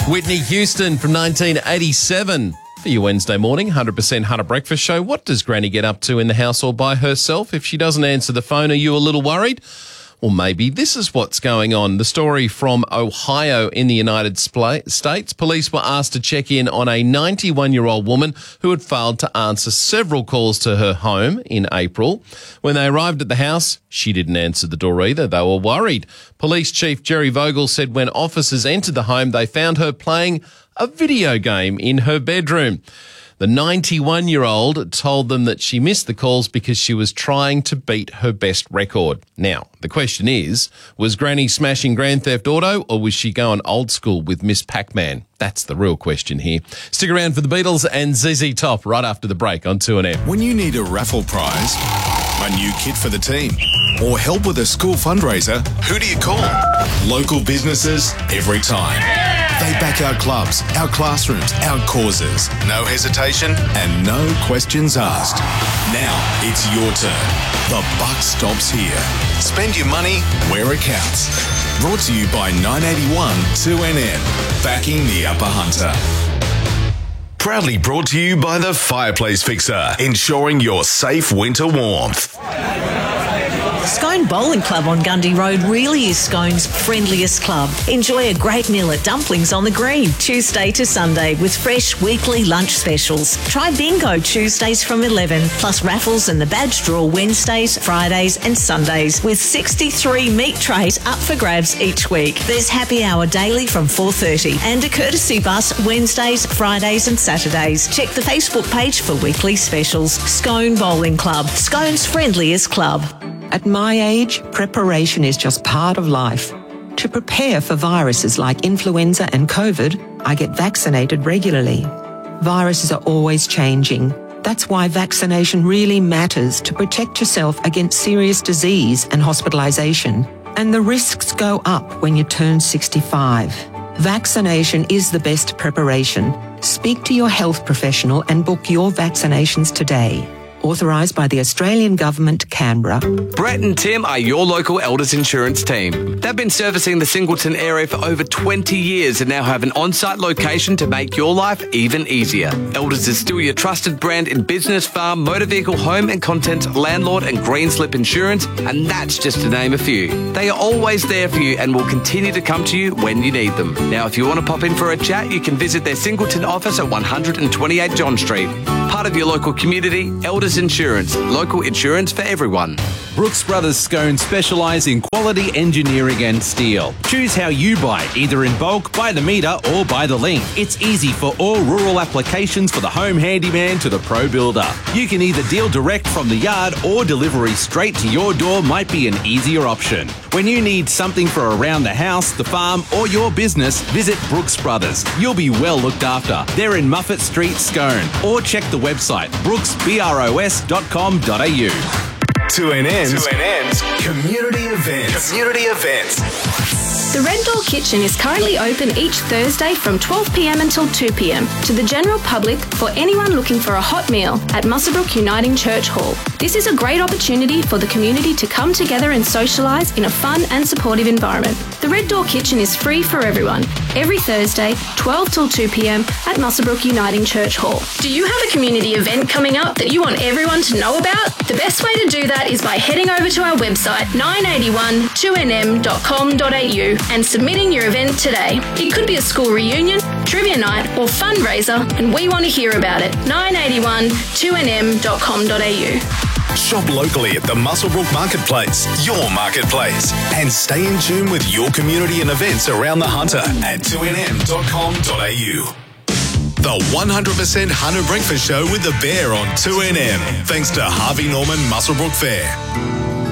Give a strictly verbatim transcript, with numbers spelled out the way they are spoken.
Whitney Houston from nineteen eighty-seven. For your Wednesday morning, one hundred percent Hunter Breakfast Show. What does Granny get up to in the house all by herself? If she doesn't answer the phone, are you a little worried? Or maybe this is what's going on. The story from Ohio in the United States. Police were asked to check in on a ninety-one-year-old woman who had failed to answer several calls to her home in April. When they arrived at the house, she didn't answer the door either. They were worried. Police Chief Jerry Vogel said when officers entered the home, they found her playing a video game in her bedroom. The ninety-one-year-old told them that she missed the calls because she was trying to beat her best record. Now, the question is, was Granny smashing Grand Theft Auto or was she going old school with Miss Pac-Man? That's the real question here. Stick around for the Beatles and Z Z Top right after the break on two N M. When you need a raffle prize, a new kit for the team, or help with a school fundraiser, who do you call? Local businesses every time. They back our clubs, our classrooms, our causes. No hesitation and no questions asked. Now it's your turn. The buck stops here. Spend your money where it counts. Brought to you by nine eighty-one two N N. Backing the Upper Hunter. Proudly brought to you by the Fireplace Fixer, ensuring your safe winter warmth. Scone Bowling Club on Gundy Road really is Scone's friendliest club. Enjoy a great meal at Dumplings on the Green, Tuesday to Sunday, with fresh weekly lunch specials. Try bingo Tuesdays from eleven, plus raffles and the badge draw Wednesdays, Fridays and Sundays, with sixty-three meat trays up for grabs each week. There's happy hour daily from four thirty and a courtesy bus Wednesdays, Fridays and Saturdays. Check the Facebook page for weekly specials. Scone Bowling Club, Scone's friendliest club. At my age, preparation is just part of life. To prepare for viruses like influenza and COVID, I get vaccinated regularly. Viruses are always changing. That's why vaccination really matters to protect yourself against serious disease and hospitalisation. And the risks go up when you turn sixty-five. Vaccination is the best preparation. Speak to your health professional and book your vaccinations today. Authorised by the Australian Government, Canberra. Brett and Tim are your local Elders Insurance team. They've been servicing the Singleton area for over twenty years and now have an on-site location to make your life even easier. Elders is still your trusted brand in business, farm, motor vehicle, home and content, landlord and green slip insurance, and that's just to name a few. They are always there for you and will continue to come to you when you need them. Now, if you want to pop in for a chat, you can visit their Singleton office at one twenty-eight John Street. Part of your local community, Elders Insurance, local insurance for everyone. Brooks Brothers Scone specialise in quality engineering and steel. Choose how you buy, either in bulk, by the metre or by the link. It's easy for all rural applications, for the home handyman to the pro builder. You can either deal direct from the yard or delivery straight to your door might be an easier option. When you need something for around the house, the farm or your business, visit Brooks Brothers. You'll be well looked after. They're in Muffet Street, Scone, or check the website brooks bros dot com dot a u. two N N's, two N N's community events. Community events. The Red Door Kitchen is currently open each Thursday from twelve p m until two p m to the general public for anyone looking for a hot meal at Muswellbrook Uniting Church Hall. This is a great opportunity for the community to come together and socialise in a fun and supportive environment. The Red Door Kitchen is free for everyone, every Thursday, twelve till two p m at Muswellbrook Uniting Church Hall. Do you have a community event coming up that you want everyone to know about? The best way to do that is by heading over to our website nine eighty-one two n m dot com dot a u and submitting your event today. It could be a school reunion, trivia night or fundraiser, and we want to hear about it. nine eighty-one two n m dot com dot a u. Shop locally at the Muswellbrook Marketplace, your marketplace, and stay in tune with your community and events around the Hunter at two n m dot com dot a u. The one hundred percent Hunter Breakfast Show with the Bear on two N M. Thanks to Harvey Norman Muswellbrook Fair.